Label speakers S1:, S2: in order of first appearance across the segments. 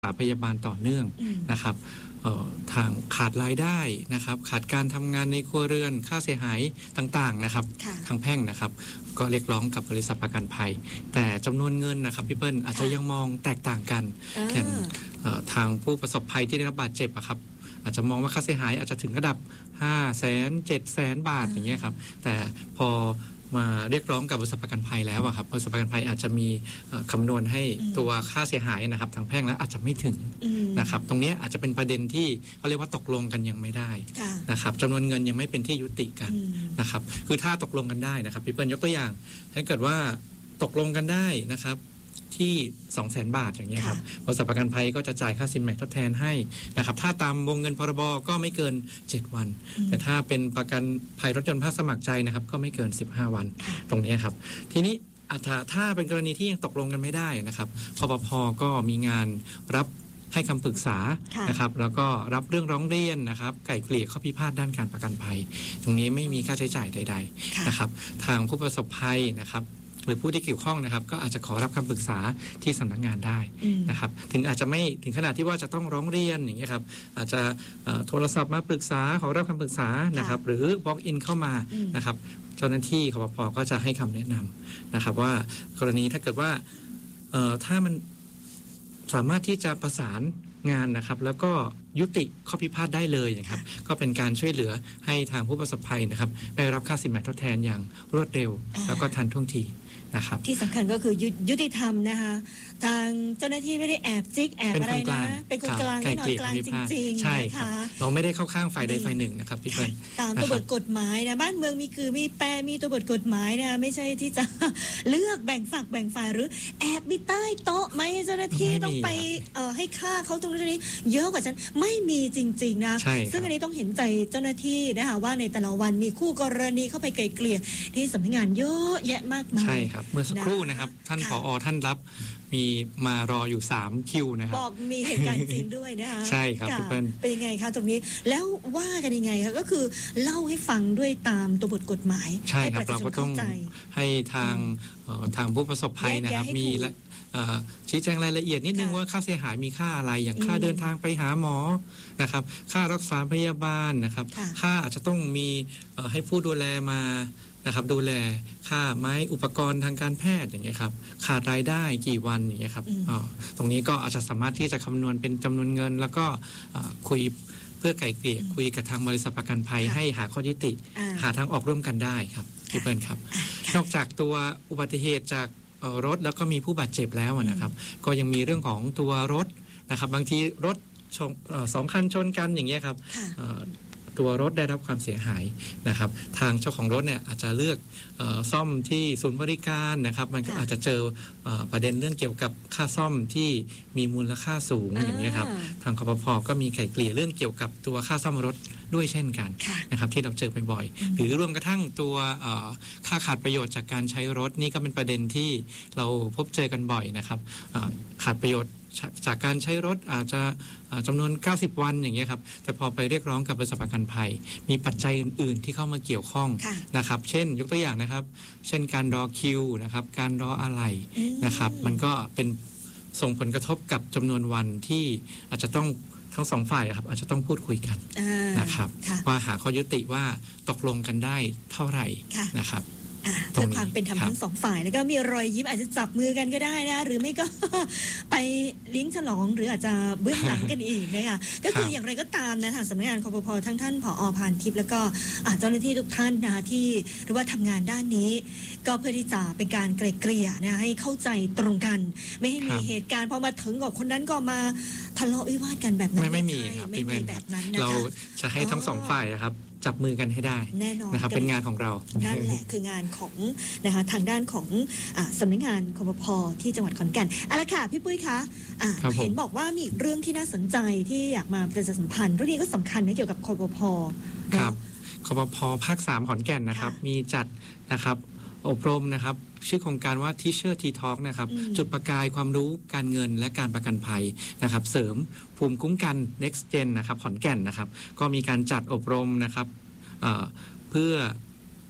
S1: พยาบาลต่อเนื่องนะครับทางขาดรายได้นะครับขาดการทำงานในครัวเรือนค่าเสียหายต่างๆนะครับทางแพ่งนะครับก็เรียกร้องกับบริษัทประกันภัยแต่จำนวนเงินนะครับพี่เปิ้ลอาจจะยังมองแตกต่างกันอย่างทางผู้ประสบภัยที่ได้รับบาดเจ็บครับอาจจะมองว่าค่าเสียหายอาจจะถึงระดับ500,000 700,000 บาทอย่างเงี้ยครับแต่พอมาเรียกร้องกับบริษัทประกันภัยแล้วครับบริษัทประกันภัยอาจจะมีคำนวณให้ตัวค่าเสียหายนะครับทางแพ่งแล้วอาจจะไม่ถึงนะครับตรงนี้อาจจะเป็นประเด็นที่เขาเรียกว่าตกลงกันยังไม่ได้นะครับจำนวนเงินยังไม่เป็นที่ยุติกันนะครับคือถ้าตกลงกันได้นะครับพี่เปิ้ลยกตัวอย่างถ้าเกิดว่าตกลงกันได้นะครับที่ 200,000 บาทอย่างเงี้ยครับบริษัทประกันภัยก็จะจ่ายค่าสินไหมทดแทนให้นะครับถ้าตามวงเงินพรบก็ไม่เกิน7 วันแต่ถ้าเป็นประกันภัยรถยนต์ภาคสมัครใจนะครับก็ไม่เกิน15 วันตรงนี้ครับทีนี้ถ้าเป็นกรณีที่ยังตกลงกันไม่ได้นะครับคปภ.ก็มีงานรับให้คำปรึกษานะครับแล้วก็รับเรื่องร้องเรียนนะครับไกล่เกลี่ยข้อพิพาทด้านการประกันภัยตรงนี้ไม่มีค่าใช้จ่ายใดๆนะครับทางผู้ประสบภัยนะครับหรือผู้ที่เกี่ยวข้องนะครับก็อาจจะขอรับคำปรึกษาที่สำนักงานได้นะครับถึงอาจจะไม่ถึงขนาดที่ว่าจะต้องร้องเรียนอย่างเงี้ยครับอาจจะโทรศัพท์มาปรึกษาขอรับคำปรึกษานะครับหรือ walk in เข้ามานะครับเจ้าหน้าที่คปภ.ก็จะให้คำแนะนำนะครับว่ากรณีถ้าเกิดว่าถ้ามันสามารถที่จะประสานงานนะครับแล้วก็ยุติข้อพิพาทได้เลยนะครับก็เป็นการช่วยเหลือให้ทางผู้ประสบภัยนะครับได้รับค่าสินไหมทดแทนอย่างรวดเร็วแล้วก็ทันท่วงทีนะครับ
S2: ที่สำคัญก็คือยุติธรรมนะคะทางเจ้าหน้าที่ไม่ได้แอบจิกแอบอะไรนะเป็นคนกลางแน่นอนกลางจริงๆ
S1: ใช่ค่ะเราไม่ได้เข้าข้างฝ่ายใดฝ่ายหนึ่งนะครับพี่เปิ้ล
S2: ตามตัวบทกฎหมายนะบ้านเมืองมีแปรมีตัวบทกฎหมายนะไม่ใช่ที่จะเลือกแบ่งฝักแบ่งฝ่ายหรือแอบมีใต้โต๊ะไหมเจ้าหน้าที่ต้องไปให้ค่าเขาตรงนี้เยอะกว่าฉันไม่มีจริงๆนะซึ่งอันนี้ต้องเห็นใจเจ้าหน้าที่นะคะว่าในแต่ละวันมีคู่กรณีเข้าไปไกลเกลี่ยที่สำนักงานเยอะแยะมากมาย
S1: ใช่ครับเมื่อสักครู่นะครับท่านผอ.ท่านรับมีมารออยู่3 คิวนะครับ
S2: บอกมีเหตุการณ์จริงด้วยนะคะ
S1: ใช่ครับพี่เปิ้ล
S2: เป็นยังไงคะตรงนี้แล้วว่ากันยังไงคะก็คือเล่าให้ฟังด้วยตามตัวบทกฎหมาย
S1: ใช่ครับเราก็ต้องให้ทางผู้ประสบภัยนะครับมีชี้แจงรายละเอียดนิดนึงว่าค่าเสียหายมีค่าอะไรอย่างค่าเดินทางไปหาหมอนะครับค่ารักษาพยาบาลนะครับค่าอาจจะต้องมีให้ผู้ดูแลมานะครับดูแลค่าไม้อุปกรณ์ทางการแพทย์อย่างเงี้ยครับขาดรายได้กี่วันอย่างเงี้ยครับตรงนี้ก็อาจจะสามารถที่จะคำนวณเป็นจำนวนเงินแล้วก็คุยเพื่อไกล่เกลี่ยคุยกับทางบริษัทประกันภัยให้หาข้อยุติหาทางออกร่วมกันได้ครับพี่เปิ้ลครับนอกจากตัวอุบัติเหตุจากรถแล้วก็มีผู้บาดเจ็บแล้วนะครับก็ยังมีเรื่องของตัวรถนะครับบางทีรถ2 คันชนกันอย่างเงี้ยครับตัวรถได้รับความเสียหายนะครับทางเจ้าของรถเนี่ยอาจจะเลือกซ่อมที่ศูนย์บริการนะครับมันก็อาจจะเจอประเด็นเรื่องเกี่ยวกับค่าซ่อมที่มีมูลค่าสูงอย่างนี้ครับทางคปภ.ก็มีไกล่เกลี่ยเรื่องเกี่ยวกับตัวค่าซ่อมรถด้วยเช่นกันนะครับที่เราเจอบ่อยๆหรือรวมกระทั่งตัวค่าขาดประโยชน์จากการใช้รถนี่ก็เป็นประเด็นที่เราพบเจอกันบ่อยนะครับขาดประโยชน์จากการใช้รถอาจจะจำนวน90 วันอย่างเงี้ยครับแต่พอไปเรียกร้องกับบริษัทประกันภัยมีปัจจัยอื่นๆที่เข้ามาเกี่ยวข้องนะครับเช่นยกตัวอย่างนะครับเช่นการรอคิวนะครับการรออะไหล่นะครับมันก็เป็นส่งผลกระทบกับจำนวนวันที่อาจจะต้องทั้งสองฝ่ายครับอาจจะต้องพูดคุยกันนะครับว่าหาข้อยุติว่าตกลงกันได้เท่าไหร่นะครับ
S2: เพื่อความเป็นธรรมทั้งสองฝ่ายแล้วก็มีรอยยิ้มอาจจะจับมือกันก็ได้นะหรือไม่ก็ ไปเลี้ยงฉลองหรืออาจจะเบื้องหลังกันอีกนะคะก็คืออย่างไรก็ตามนะทางสำนักงานคปภ.ทั้งท่านผอ.พานทิพย์แล้วก็เจ้าหน้าที่ทุกท่านนะคะที่หรือว่าทำงานด้านนี้ก็เพื่อที่จะเป็นการไกล่เกลี่ยนะให้เข้าใจตรงกันไม่ให้มีเหตุการณ์พอมาถึงกับคนนั้นก็มาทะเลาะวิวาทกันแบบนั้น
S1: ไม่มีครับไม่มีแบบนั้นนะคะเราจะให้ทั้งสองฝ่ายนะครับจับมือกันให้ได้
S2: แน่นอน
S1: นะครับเป็นงานของเรา
S2: นั่นแหละคืองานของนะคะทางด้านของสำนักงานคปภ.ที่จังหวัดขอนแก่นเอาละค่ะพี่ปุ้ยคะเห็นบอกว่ามีอีกเรื่องที่น่าสนใจที่อยากมาประชาสัมพันธ์เรื่องนี้ก็สำคัญนะเกี่ยวกับคปภ.
S1: ครับคปภ.ภาค 3ขอนแก่นนะครับมีจัดนะครับอบรมนะครับชื่อโครงการว่า Teacher Tea Talk นะครับจุดประกายความรู้การเงินและการประกันภัยนะครับเสริมภูมิคุ้มกัน Next Gen นะครับขอนแก่นนะครับก็มีการจัดอบรมนะครับเพื่อ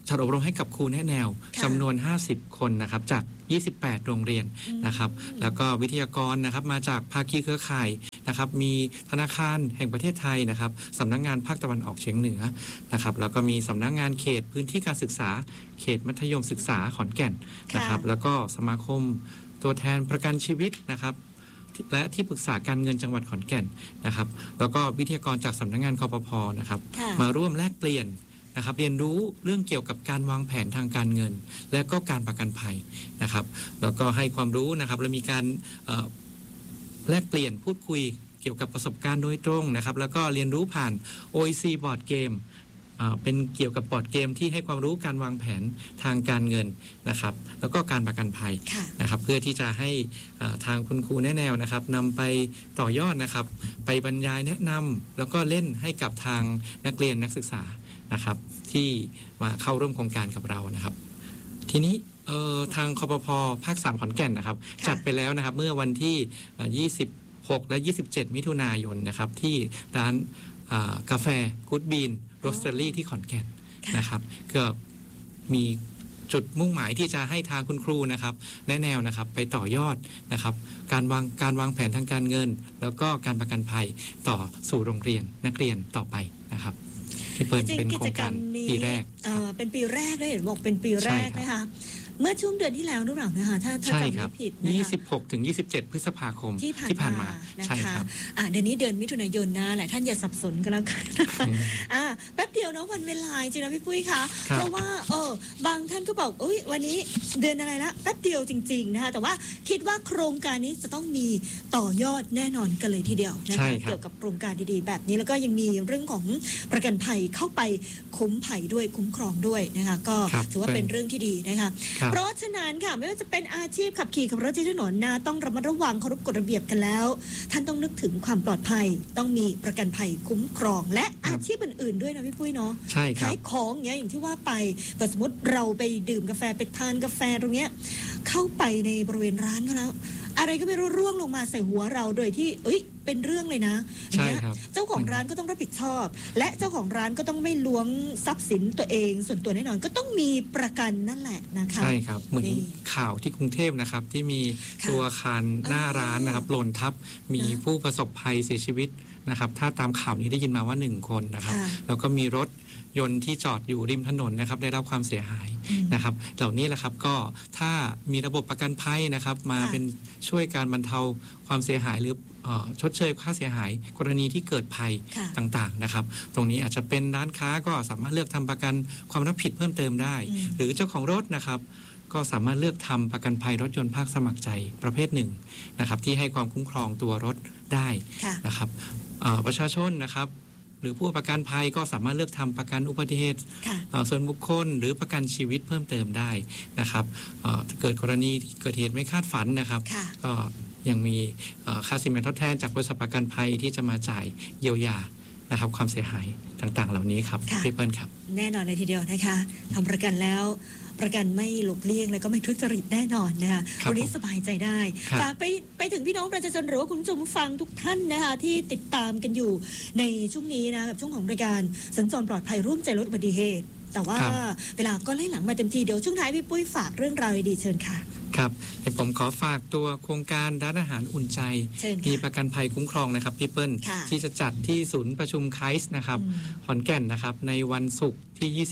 S1: จัดอบรมให้กับครูแนะแนวจำนวน50คนนะครับจาก28โรงเรียนนะครับแล้วก็วิทยากรนะครับมาจากภาคีเครือข่ายนะครับมีธนาคารแห่งประเทศไทยนะครับสำนักงานภาคตะวันออกเฉียงเหนือนะครับแล้วก็มีสำนักงานเขตพื้นที่การศึกษาเขตมัธยมศึกษาขอนแก่นนะครับแล้วก็สมาคมตัวแทนประกันชีวิตนะครับและที่ปรึกษาการเงินจังหวัดขอนแก่นนะครับแล้วก็วิทยากรจากสำนักงานคปภนะครับมาร่วมแลกเปลี่ยนนะครับเรียนรู้เรื่องเกี่ยวกับการวางแผนทางการเงินและก็การประกันภัยนะครับแล้วก็ให้ความรู้นะครับและมีการแลกเปลี่ยนพูดคุยเกี่ยวกับประสบการณ์โดยตรงนะครับแล้วก็เรียนรู้ผ่าน OEC Board Game เป็นเกี่ยวกับบอร์ดเกมที่ให้ความรู้การวางแผนทางการเงินนะครับแล้วก็การประกันภัยนะครับเพื่อที่จะให้ทางคุณครูแนะแนวนะครับนำไปต่อยอดนะครับไปบรรยายแนะนำแล้วก็เล่นให้กับทางนักเรียนนักศึกษานะครับที่มาเข้าร่วมโครงการกับเรานะครับทีนี้ทางคปภภาค3ขอนแก่นนะครับจัดไปแล้วนะครับเมื่อวันที่26และ27มิถุนายนนะครับที่ร้านกาแฟกู๊ดบีนโรสเตอรี่ที่ขอนแก่นนะครับก็มีจุดมุ่งหมายที่จะให้ทางคุณครูนะครับแนะแนวนะครับไปต่อยอดนะครับการวางแผนทางการเงินแล้วก็การประกันภัยต่อสู่โรงเรียนนักเรียนต่อไปนะครับที่เปิดเป็นโครงการปีแรก
S2: เป็นปีแรกได้เห็นบอกเป็นปีแรกนะคะเมื่อช่วงเดือนที่แล้วหรือเปล่านะคะถ้าจำไม่ผิดนะคะ
S1: 26 ถึง 27 พฤษภาคมที่ผ่านมา
S2: ใช่ครับเดือนนี้เดือนมิถุนายนนะหลายท่านอย่าสับสนกันแล้วกันแป๊บเดียวนะวันเวลาจริงนะพี่ปุ้ยคะเพราะว่าบางท่านก็บอกวันนี้เดือนอะไรละแป๊บเดียวจริงๆนะคะแต่ว่าคิดว่าโครงการนี้จะต้องมีต่อยอดแน่นอนกันเลยทีเดียวนะคะเกี่ยวกับโครงการดีๆแบบนี้แล้วก็ยังมีเรื่องของประกันภัยเข้าไปคุ้มภัยด้วยคุ้มครองด้วยนะคะก็ถือว่าเป็นเรื่องที่ดีนะคะเพราะฉะนั้นค่ะไม่ว่าจะเป็นอาชีพขับขี่ขับรถที่ถนนนะต้องระมัดระวังเคารพกฎระเบียบกันแล้วท่านต้องนึกถึงความปลอดภัยต้องมีประกันภัยคุ้มครองและอาชีพอื่นๆด้วยนะพี่ปุ้ยเนาะ
S1: ใช่ครับ
S2: ขายของอย่างที่ว่าไปแต่สมมติเราไปดื่มกาแฟไปทานกาแฟตรงเนี้ยเข้าไปในบริเวณร้านก็แล้วอะไรก็ไม่รู้ร่วงลงมาใส่หัวเราโดยที่เป็นเรื่องเลยนะ
S1: ใช่ครับ
S2: เจ้าของร้านก็ต้องรับผิดชอบและเจ้าของร้านก็ต้องไม่ล้วงทรัพย์สินตัวเองส่วนตัวแน่นอนก็ต้องมีประกันนั่นแหละนะคะ
S1: ใช่ครับเหมือนข่าวที่กรุงเทพนะครับที่มีตัวอาคารหน้าร้านนะครับหล่นทับมีผู้ประสบภัยเสียชีวิตนะครับถ้าตามข่าวนี้ได้ยินมาว่า1คนนะครับแล้วก็มีรถยนต์ที่จอดอยู่ริมถนนนะครับได้รับความเสียหายนะครับเหล่านี้แหละครับก็ถ้ามีระบบประกันภัยนะครับมาเป็นช่วยการบรรเทาความเสียหายหรือชดเชยค่าเสียหายกรณีที่เกิดภัยต่างๆนะครับตรงนี้อาจจะเป็นร้านค้าก็สามารถเลือกทำประกันความรับผิดเพิ่มเติมได้หรือเจ้าของรถนะครับก็สามารถเลือกทำประกันภัยรถยนต์ภาคสมัครใจประเภทหนึ่งนะครับที่ให้ความคุ้มครองตัวรถได้นะครับประชาชนนะครับหรือผู้ประกันภัยก็สามารถเลือกทำประกันอุบัติเหตุส่วนบุคคลหรือประกันชีวิตเพิ่มเติมได้นะครับเกิดกรณีเกิดเหตุไม่คาดฝันนะครับก็ยังมีค่าสินไหมทดแทนจากบริษัทประกันภัยที่จะมาจ่ายเยียวยานะครับความเสียหายต่างๆเหล่านี้ครับพี่เปิ้ลครับ
S2: แน่นอนเลยทีเดียวนะคะทำประกันแล้วประกันไม่หลบเลี่ยงและก็ไม่ทุจริตแน่นอนนะคะวันนี้สบายใจได้ฝากไปถึงพี่น้องประชาชนหรือว่าคุณผู้ชมฟังทุกท่านนะคะที่ติดตามกันอยู่ในช่วงนี้นะกับช่วงของรายการสัญจรปลอดภัยร่วมใจลดอุบัติเหตุแต่ว่าเวลาก็ไล่หลังมาเต็มทีเดี๋ยวช่วงท้ายพี่ปุ้ยฝากเรื่องราวดีเชิญค่ะ
S1: ครับผมขอฝากตัวโครงการร้านอาหารอุ่นใจมีประกันภัยคุ้มครองนะครับพี่เปิ้ลที่จะจัดที่ศูนย์ประชุมไคส์นะครับขอนแก่นนะครับในวันศุกร์ที่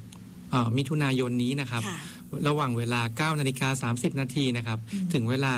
S1: 26มิถุนายนนี้นะครับระหว่างเวลา 9:30 นาทีนะครับถึงเวลา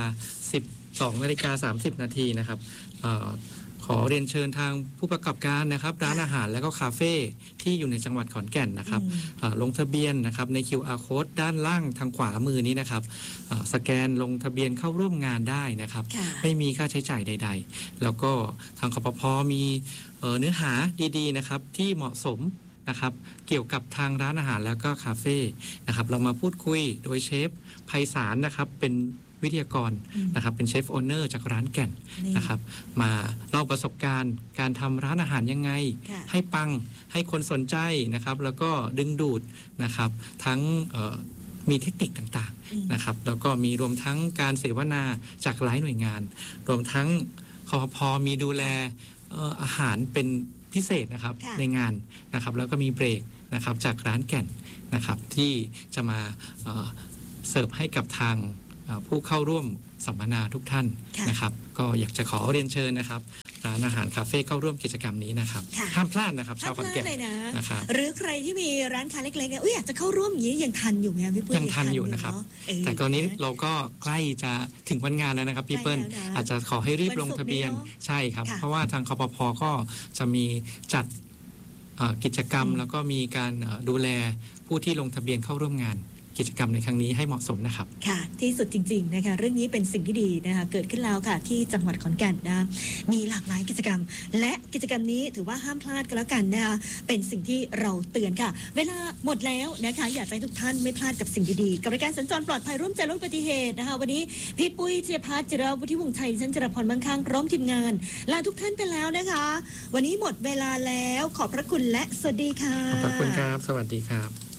S1: 12:30 นาทีนะครับขอเรียนเชิญทางผู้ประกอบการนะครับร้านอาหารและก็คาเฟ่ที่อยู่ในจังหวัดขอนแก่นนะครับลงทะเบียนนะครับใน QR Code ด้านล่างทางขวามือนี้นะครับสแกนลงทะเบียนเข้าร่วมงานได้นะครับไม่มีค่าใช้จ่ายใดๆแล้วก็ทางคปภ.มีเนื้อหาดีๆนะครับที่เหมาะสมนะครับเกี่ยวกับทางร้านอาหารแล้วก็คาเฟ่นะครับเรามาพูดคุยโดยเชฟไพศาลนะครับเป็นวิทยากรนะครับเป็นเชฟโอเนอร์จากร้านแก่นนะครับมาเล่าประสบการณ์การทำร้านอาหารยังไงให้ปังให้คนสนใจนะครับแล้วก็ดึงดูดนะครับทั้งมีเทคนิคต่างๆนะครับแล้วก็มีรวมทั้งการเสวนาจากหลายหน่วยงานรวมทั้งคปภ.มีดูแลอาหารเป็นพิเศษนะครับในงานนะครับแล้วก็มีเบรกนะครับจากร้านแก่นนะครับที่จะมาเสิร์ฟให้กับทางผู้เข้าร่วมสัมมนาทุกท่านนะครับก็อยากจะขอเรียนเชิญนะครับร้านอาหารคาเฟ่เข้าร่วมกิจกรรมนี้นะครับห้ามพลาดนะครับชาวขอนแก่นนะครับ
S2: หรือใครที่มีร้านค้าเล็กๆเนี่ยอยากจะเข้าร่วมอย่างนี้ยังทันอยู่ไหมพี่ปุ้ย
S1: ยังทันอยู่นะครับแต่ตอนนี้เราก็ใกล้จะถึงวันงานแล้วนะครับพี่เปิ้ลอาจจะขอให้รีบลงทะเบียนใช่ครับเพราะว่าทางคปภ.ก็จะมีจัดกิจกรรมแล้วก็มีการดูแลผู้ที่ลงทะเบียนเข้าร่วมงานกิจกรรมในครั้งนี้ให้เหมาะสมนะครับ
S2: ค่ะที่สุดจริงๆนะคะเรื่องนี้เป็นสิ่งที่ดีนะคะเกิดขึ้นแล้วค่ะที่จังหวัดขอนแก่นนะมีหลากหลายกิจกรรมและกิจกรรมนี้ถือว่าห้ามพลาดกันแล้วกันนะคะเป็นสิ่งที่เราเตือนค่ะเวลาหมดแล้วนะคะอยากให้ทุกท่านไม่พลาดกับสิ่งดีๆกับรายการสัญจรปลอดภัยร่วมใจลดอุบัติเหตุนะคะวันนี้พี่ปุ้ยเจียพัฒน์จิรวุฒิวงศ์ชัยฉันจรพรมั่งคั่งพร้อมทีมงานลาทุกท่านไปแล้วนะคะวันนี้หมดเวลาแล้วขอบพระคุณและสวัสดีค่ะ
S1: ขอบพระคุณครับสวัสดีครับ